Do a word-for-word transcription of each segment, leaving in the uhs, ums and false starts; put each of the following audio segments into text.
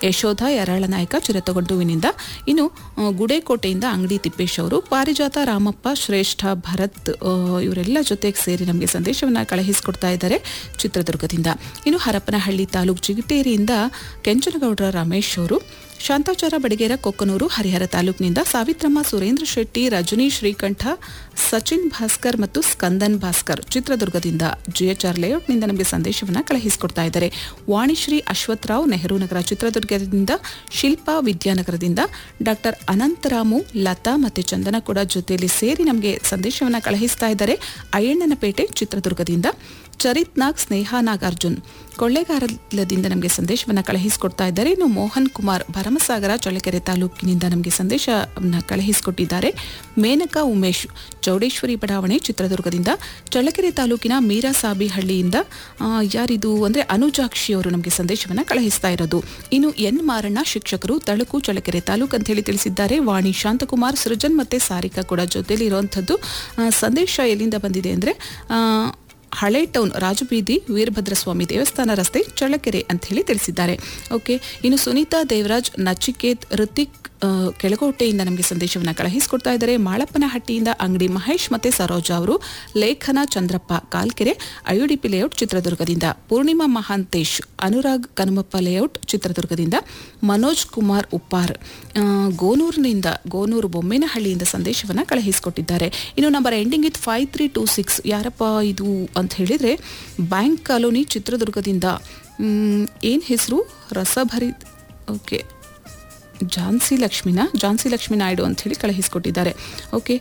ಯಶೋಧ ಯರಾಳನಾಯಕ ಚಿರತಗೊಂಡುವಿನಿಂದ. ಇನ್ನು ಗುಡೇಕೋಟೆಯಿಂದ ಅಂಗಡಿ ತಿಪ್ಪೇಶ್ ಅವರು, ಪಾರಿಜಾತ ರಾಮಪ್ಪ ಶ್ರೇಷ್ಠ ಭರತ್ ಇವರೆಲ್ಲ ಜೊತೆಗೆ ಸೇರಿ ನಮಗೆ ಸಂದೇಶವನ್ನು ಕಳುಹಿಸಿಕೊಡ್ತಾ ಇದ್ದಾರೆ ಚಿತ್ರದುರ್ಗದಿಂದ. ಇನ್ನು ಹರಪನಹಳ್ಳಿ ತಾಲೂಕು ಚಿಗಟೇರಿಯಿಂದ ಕೆಂಚನಗೌಡರ ರಮೇಶ್ ಅವರು, ಶಾಂತಾಚಾರ ಬಡಿಗೇರ ಕೊಕ್ಕನೂರು ಹರಿಹರ ತಾಲೂಕಿನಿಂದ ಸಾವಿತ್ರಮ್ಮ ಸುರೇಂದ್ರ ಶೆಟ್ಟಿ, ರಜನಿ ಶ್ರೀಕಂಠ, ಸಚಿನ್ ಭಾಸ್ಕರ್ ಮತ್ತು ಸ್ಕಂದನ್ ಭಾಸ್ಕರ್ ಚಿತ್ರದುರ್ಗದಿಂದ. ಜಿಎಚ್ಆರ್ ಲೇಔಟ್ನಿಂದ ನಮಗೆ ಸಂದೇಶವನ್ನು ಕಳುಹಿಸಿಕೊಡ್ತಾ ಇದ್ದಾರೆ. ವಾಣಿಶ್ರೀ ಅಶ್ವತ್ಥರಾವ್ ನೆಹರು ನಗರ ಚಿತ್ರದುರ್ಗದಿಂದ, ಶಿಲ್ಪಾ ವಿದ್ಯಾನಗರದಿಂದ, ಡಾಕ್ಟರ್ ಅನಂತರಾಮು, ಲತಾ ಮತ್ತು ಚಂದನ ಕೂಡ ಜೊತೆಯಲ್ಲಿ ಸೇರಿ ನಮಗೆ ಸಂದೇಶವನ್ನು ಕಳುಹಿಸ್ತಾ ಇದ್ದಾರೆ ಅಯ್ಯಣ್ಣನಪೇಟೆ ಚಿತ್ರದುರ್ಗದಿಂದ. ಚರಿತ್ ನಾಗ್, ಸ್ನೇಹಾ ನಾಗಾರ್ಜುನ್ ಕೊಳ್ಳೇಗಾರದಿಂದ ನಮಗೆ ಸಂದೇಶವನ್ನು ಕಳುಹಿಸಿಕೊಡ್ತಾ ಇದ್ದಾರೆ. ಇನ್ನು ಮೋಹನ್ ಕುಮಾರ್ ಭರಮಸಾಗರ ಚಳ್ಳಕೆರೆ ತಾಲೂಕಿನಿಂದ ನಮಗೆ ಸಂದೇಶವನ್ನು ಕಳುಹಿಸಿಕೊಟ್ಟಿದ್ದಾರೆ. ಮೇನಕಾ ಉಮೇಶ್ ಚೌಡೇಶ್ವರಿ ಬಡಾವಣೆ ಚಿತ್ರದುರ್ಗದಿಂದ. ಚಳ್ಳಕೆರೆ ತಾಲೂಕಿನ ಮೀರಾಸಾಬಿಹಳ್ಳಿಯಿಂದ ಯಾರಿದು ಅಂದರೆ ಅನುಜಾಕ್ಷಿ ಅವರು ನಮಗೆ ಸಂದೇಶವನ್ನು ಕಳುಹಿಸ್ತಾ ಇರೋದು. ಇನ್ನು ಎನ್ ಮಾರಣ್ಣ ಶಿಕ್ಷಕರು ತಳುಕು ಚಳ್ಳಕೆರೆ ತಾಲೂಕು ಅಂತ ಹೇಳಿ ತಿಳಿಸಿದ್ದಾರೆ. ವಾಣಿ ಶಾಂತಕುಮಾರ್, ಸೃಜನ್ ಮತ್ತು ಸಾರಿಕಾ ಕೂಡ ಜೊತೆಲಿ ಇರುವಂಥದ್ದು. ಸಂದೇಶ ಎಲ್ಲಿಂದ ಬಂದಿದೆ ಅಂದರೆ ಹಳೆ ಟೌನ್ ರಾಜಬೀದಿ ವೀರಭದ್ರಸ್ವಾಮಿ ದೇವಸ್ಥಾನ ರಸ್ತೆ ಚಳ್ಳಕೆರೆ ಅಂತ ಹೇಳಿ ತಿಳಿಸಿದ್ದಾರೆ. ಓಕೆ, ಇನ್ನು ಸುನೀತಾ ದೇವರಾಜ್, ನಚಿಕೇತ್, ಋತಿಕ್ ಕೆಳಕೋಟೆಯಿಂದ ನಮಗೆ ಸಂದೇಶವನ್ನು ಕಳುಹಿಸಿಕೊಡ್ತಾ ಇದ್ದಾರೆ. ಮಾಳಪ್ಪನಹಟ್ಟಿಯಿಂದ ಅಂಗಡಿ ಮಹೇಶ್ ಮತ್ತು ಸರೋಜಾ ಅವರು, ಲೇಖನ ಚಂದ್ರಪ್ಪ ಕಾಲ್ಕೆರೆ ಐಯುಡಿಪಿ ಲೇಔಟ್ ಚಿತ್ರದುರ್ಗದಿಂದ. ಪೂರ್ಣಿಮಾ ಮಹಾಂತೇಶ್ ಅನುರಾಗ್ ಕನುಮಪ್ಪ ಲೇಔಟ್ ಚಿತ್ರದುರ್ಗದಿಂದ. ಮನೋಜ್ ಕುಮಾರ್ ಉಪ್ಪಾರ್ ಗೋನೂರಿನಿಂದ ಗೋನೂರು ಬೊಮ್ಮೇನಹಳ್ಳಿಯಿಂದ ಸಂದೇಶವನ್ನು ಕಳುಹಿಸಿಕೊಟ್ಟಿದ್ದಾರೆ. ಇನ್ನು number ending with five three two six ಯಾರಪ್ಪ ಇದು ಅಂತ ಹೇಳಿದರೆ ಬ್ಯಾಂಕ್ ಕಾಲೋನಿ ಚಿತ್ರದುರ್ಗದಿಂದ. ಏನು ಹೆಸರು ರಸಭರಿ ಓಕೆ ಝಾನ್ಸಿ ಲಕ್ಷ್ಮಿನ ಝಾನ್ಸಿ ಲಕ್ಷ್ಮೀ ನಾಯ್ಡು ಅಂತ ಹೇಳಿ ಕಳುಹಿಸಿಕೊಟ್ಟಿದ್ದಾರೆ. ಓಕೆ,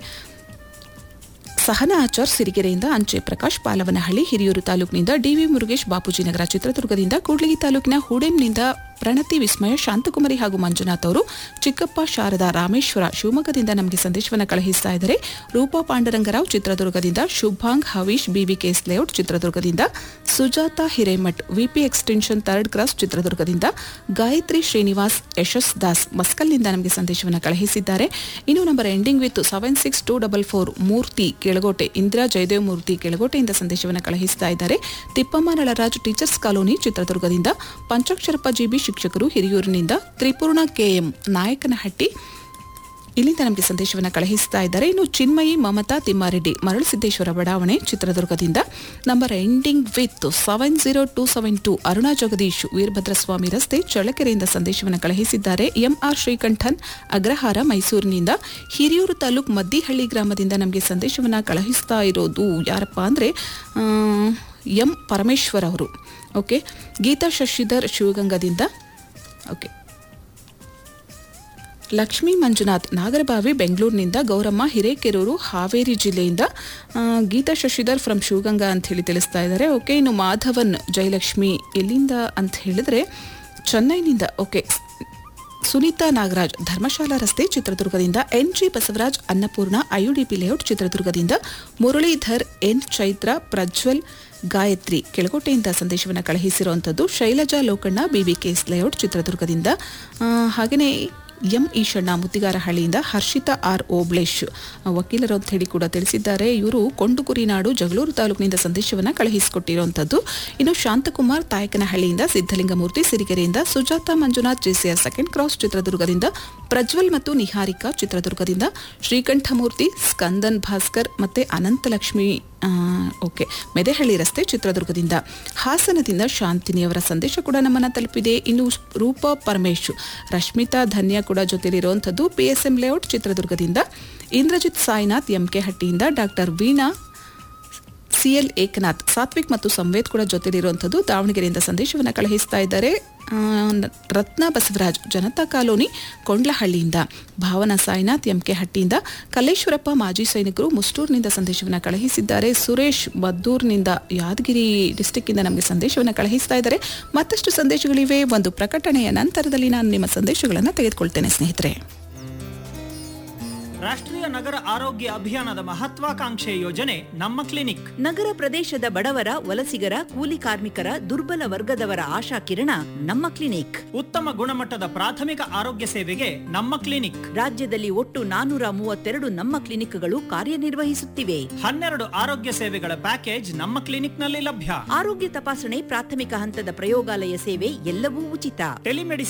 ಸಹನಾ ಆಚಾರ್ ಸಿರಿಗೆರೆಯಿಂದ, ಅಂಚೆ ಪ್ರಕಾಶ್ ಪಾಲವನಹಳ್ಳಿ ಹಿರಿಯೂರು ತಾಲೂಕಿನಿಂದ, ಡಿವಿ ಮುರುಗೇಶ್ ಬಾಪೂಜಿ ನಗರ ಚಿತ್ರದುರ್ಗದಿಂದ, ಕೂಡ್ಲಿಗಿ ತಾಲೂಕಿನ ಹೂಡೆಂನಿಂದ ಪ್ರಣತಿ, ವಿಸ್ಮಯ, ಶಾಂತಕುಮಾರಿ ಹಾಗೂ ಮಂಜುನಾಥ್ ಅವರು, ಚಿಕ್ಕಪ್ಪ ಶಾರದಾ ರಾಮೇಶ್ವರ ಶಿವಮೊಗ್ಗದಿಂದ ನಮಗೆ ಸಂದೇಶವನ್ನು ಕಳುಹಿಸ್ತಾ ಇದ್ದಾರೆ. ರೂಪಾ ಪಾಂಡರಂಗರಾವ್ ಚಿತ್ರದುರ್ಗದಿಂದ, ಶುಭಾಂಗ್ ಹವೀಶ್ ಬಿವಿಕೆಎಸ್ ಲೇಔಟ್ ಚಿತ್ರದುರ್ಗದಿಂದ, Sujata Hiremath VP extension third cross ಚಿತ್ರದುರ್ಗದಿಂದ, ಗಾಯತ್ರಿ ಶ್ರೀನಿವಾಸ್ ಯಶಸ್ ದಾಸ್ ಮಸ್ಕಲ್ನಿಂದ ನಮಗೆ ಸಂದೇಶವನ್ನು ಕಳುಹಿಸಿದ್ದಾರೆ. ಇನ್ನು number ending with seven six two double four ಮೂರ್ತಿ ಕೆಳಗೋಟೆ ಇಂದಿರಾ ಜಯದೇವ್ ಮೂರ್ತಿ ಕೆಳಗೋಟೆಯಿಂದ ಸಂದೇಶವನ್ನು ಕಳುಹಿಸ್ತಾ ಇದ್ದಾರೆ. ತಿಪ್ಪಮ್ಮ ನಳರಾಜ್ ಟೀಚರ್ಸ್ ಕಾಲೋನಿ ಚಿತ್ರದುರ್ಗದಿಂದ, ಪಂಚಾಕ್ಷರಪ್ಪ ಜಿಬಿ ಶಿಕ್ಷಕರು ಹಿರಿಯೂರಿನಿಂದ, ತ್ರಿಪೂರ್ಣ ಕೆಎಂ ನಾಯಕನಹಟ್ಟಿ ಇಲ್ಲಿಂದ ನಮಗೆ ಸಂದೇಶವನ್ನು ಕಳುಹಿಸ್ತಾ ಇದ್ದಾರೆ. ಇನ್ನು ಚಿನ್ಮಯಿ ಮಮತಾ ತಿಮ್ಮಾರೆಡ್ಡಿ ಮರಳುಸಿದ್ದೇಶ್ವರ ಬಡಾವಣೆ ಚಿತ್ರದುರ್ಗದಿಂದ, number ending with seven zero two seven two Aruna Jagadish Veerabhadraswamy ರಸ್ತೆ ಚಳ್ಳಕೆರೆಯಿಂದ ಸಂದೇಶವನ್ನು ಕಳುಹಿಸಿದ್ದಾರೆ. ಎಂಆರ್ ಶ್ರೀಕಂಠನ್ ಅಗ್ರಹಾರ ಮೈಸೂರಿನಿಂದ, ಹಿರಿಯೂರು ತಾಲೂಕು ಮದ್ದಿಹಳ್ಳಿ ಗ್ರಾಮದಿಂದ ನಮಗೆ ಸಂದೇಶವನ್ನು ಕಳುಹಿಸ್ತಾ ಇರೋದು ಯಾರಪ್ಪ ಅಂದರೆ ಎಂ ಪರಮೇಶ್ವರ್ ಅವರು. ಓಕೆ, ಗೀತಾ ಶಶಿಧರ್ ಶಿವಗಂಗದಿಂದ. ಓಕೆ, ಲಕ್ಷ್ಮೀ ಮಂಜುನಾಥ್ ನಾಗರಬಾವಿ ಬೆಂಗಳೂರಿನಿಂದ, ಗೌರಮ್ಮ ಹಿರೇಕೆರೂರು ಹಾವೇರಿ ಜಿಲ್ಲೆಯಿಂದ, ಗೀತಾ ಶಶಿಧರ್ ಫ್ರಮ್ ಶಿವಗಂಗಾ ಅಂತ ಹೇಳಿ ತಿಳಿಸ್ತಾ ಇದ್ದಾರೆ. ಓಕೆ, ಇನ್ನು ಮಾಧವನ್ ಜಯಲಕ್ಷ್ಮಿ ಎಲ್ಲಿಂದ ಅಂತ ಹೇಳಿದ್ರೆ ಚೆನ್ನೈನಿಂದ. ಓಕೆ, ಸುನೀತಾ ನಾಗರಾಜ್ ಧರ್ಮಶಾಲಾ ರಸ್ತೆ ಚಿತ್ರದುರ್ಗದಿಂದ, N G Basavaraj Annapurna IUDP layout ಚಿತ್ರದುರ್ಗದಿಂದ, ಮುರಳೀಧರ್ ಎನ್ ಚೈತ್ರ ಪ್ರಜ್ವಲ್ ಗಾಯತ್ರಿ ಕೆಳಕೋಟೆಯಿಂದ ಸಂದೇಶವನ್ನು ಕಳುಹಿಸಿರುವಂಥದ್ದು. ಶೈಲಜಾ ಲೋಕಣ್ಣ ಬಿವಿಕೆಎಸ್ ಲೇಔಟ್ ಚಿತ್ರದುರ್ಗದಿಂದ. ಹಾಗೆಯೇ ಎಂ ಈಶಣ್ಣ ಮುತ್ತಿಗಾರಹಳ್ಳಿಯಿಂದ, ಹರ್ಷಿತಾ ಆರ್ ಓಬ್ಳೇಶ್ ವಕೀಲರು ಅಂತ ಹೇಳಿ ಕೂಡ ತಿಳಿಸಿದ್ದಾರೆ. ಇವರು ಕೊಂಡುಕುರಿನಾಡು ಜಗಳೂರು ತಾಲೂಕಿನಿಂದ ಸಂದೇಶವನ್ನು ಕಳುಹಿಸಿಕೊಟ್ಟಿರುವಂಥದ್ದು. ಇನ್ನು Shanthakumar ತಾಯಕನಹಳ್ಳಿಯಿಂದ, Siddalingamurthy ಸಿರಿಗೆರೆಯಿಂದ, Sujata Manjunath JCR second cross ಚಿತ್ರದುರ್ಗದಿಂದ, ಪ್ರಜ್ವಲ್ ಮತ್ತು ನಿಹಾರಿಕಾ ಚಿತ್ರದುರ್ಗದಿಂದ, ಶ್ರೀಕಂಠಮೂರ್ತಿ, ಸ್ಕಂದನ್ ಭಾಸ್ಕರ್ ಮತ್ತು ಅನಂತಲಕ್ಷ್ಮಿ ಓಕೆ ಮೆದೆಹಳ್ಳಿ ರಸ್ತೆ ಚಿತ್ರದುರ್ಗದಿಂದ. ಹಾಸನದಿಂದ ಶಾಂತಿನಿಯವರ ಸಂದೇಶ ಕೂಡ ನಮ್ಮನ್ನು ತಲುಪಿದೆ. ಇನ್ನು ರೂಪಾ ಪರಮೇಶ್, ರಶ್ಮಿತಾ ಧನ್ಯ ಕೂಡ ಜೊತೆಲಿರುವಂಥದ್ದು ಪಿಎಸ್ಎಂ ಲೇಔಟ್ ಚಿತ್ರದುರ್ಗದಿಂದ. Indrajit Sainath MK ಹಟ್ಟಿಯಿಂದ, doctor Veena CL Eknath Satwik ಮತ್ತು ಸಂವೇದ್ ಕೂಡ ಜೊತೆಲಿರುವಂಥದ್ದು ದಾವಣಗೆರೆಯಿಂದ ಸಂದೇಶವನ್ನು ಕಳುಹಿಸ್ತಾ ಇದ್ದಾರೆ. ರತ್ನ ಬಸವರಾಜ್ ಜನತಾ ಕಾಲೋನಿ ಕೊಂಡ್ಲಹಳ್ಳಿಯಿಂದ, ಭಾವನಾ ಸಾಯಿನಾಥ್ ಎಂಕೆ ಹಟ್ಟಿಯಿಂದ, ಕಲ್ಲೇಶ್ವರಪ್ಪ ಮಾಜಿ ಸೈನಿಕರು ಮುಸ್ಟೂರಿನಿಂದ ಸಂದೇಶವನ್ನು ಕಳುಹಿಸಿದ್ದಾರೆ. ಸುರೇಶ್ ಮದ್ದೂರಿನಿಂದ ಯಾದಗಿರಿ ಡಿಸ್ಟಿಕ್ಕಿಂದ ನಮಗೆ ಸಂದೇಶವನ್ನು ಕಳುಹಿಸ್ತಾ ಇದ್ದಾರೆ. ಮತ್ತಷ್ಟು ಸಂದೇಶಗಳಿವೆ. ಒಂದು ಪ್ರಕಟಣೆಯ ನಂತರದಲ್ಲಿ ನಾನು ನಿಮ್ಮ ಸಂದೇಶಗಳನ್ನು ತೆಗೆದುಕೊಳ್ತೇನೆ ಸ್ನೇಹಿತರೆ. ರಾಷ್ಟ್ರೀಯ ನಗರ ಆರೋಗ್ಯ ಅಭಿಯಾನದ ಮಹತ್ವಾಕಾಂಕ್ಷೆ ಯೋಜನೆ ನಮ್ಮ ಕ್ಲಿನಿಕ್. ನಗರ ಪ್ರದೇಶದ ಬಡವರ, ವಲಸಿಗರ, ಕೂಲಿ ಕಾರ್ಮಿಕರ, ದುರ್ಬಲ ವರ್ಗದವರ ಆಶಾ ಕಿರಣ ನಮ್ಮ ಕ್ಲಿನಿಕ್. ಉತ್ತಮ ಗುಣಮಟ್ಟದ ಪ್ರಾಥಮಿಕ ಆರೋಗ್ಯ ಸೇವೆಗೆ ನಮ್ಮ ಕ್ಲಿನಿಕ್. ರಾಜ್ಯದಲ್ಲಿ ಒಟ್ಟು ನಾನೂರ ಮೂವತ್ತೆರಡು ನಮ್ಮ ಕ್ಲಿನಿಕ್ಗಳು ಕಾರ್ಯನಿರ್ವಹಿಸುತ್ತಿವೆ. ಹನ್ನೆರಡು ಆರೋಗ್ಯ ಸೇವೆಗಳ ಪ್ಯಾಕೇಜ್ ನಮ್ಮ ಕ್ಲಿನಿಕ್ ನಲ್ಲಿ ಲಭ್ಯ. ಆರೋಗ್ಯ ತಪಾಸಣೆ, ಪ್ರಾಥಮಿಕ ಹಂತದ ಪ್ರಯೋಗಾಲಯ ಸೇವೆ ಎಲ್ಲವೂ ಉಚಿತ. ಟೆಲಿಮೆಡಿಸಿನ್